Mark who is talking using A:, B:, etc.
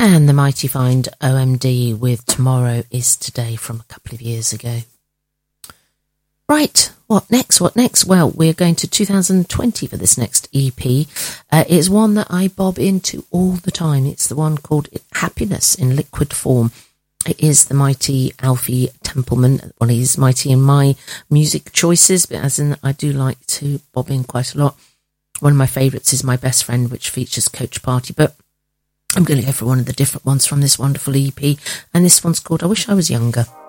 A: And the mighty find OMD with Tomorrow is Today from a couple of years ago. Right, what next? Well, we're going to 2020 for this next EP. It's one that I bob into all the time. It's the one called Happiness in Liquid Form. It is the mighty Alfie Templeman. Well, he's mighty in my music choices, but as in I do like to bob in quite a lot. One of my favourites is My Best Friend, which features Coach Party, but I'm going to go for one of the different ones from this wonderful EP, and this one's called I Wish I Was Younger.